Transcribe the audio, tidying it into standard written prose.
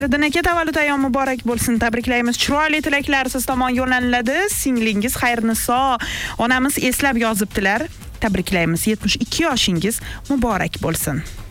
Riddin aka, tavallud ayyom muborak bo'lsin. Tabriklaymiz. Chiroyli tilaklar siz tomon yo'llaniladi. Singlingiz Xayrniso onamiz eslab yozibdilar. Tabriklaymiz. 72 yoshingiz muborak bo'lsin.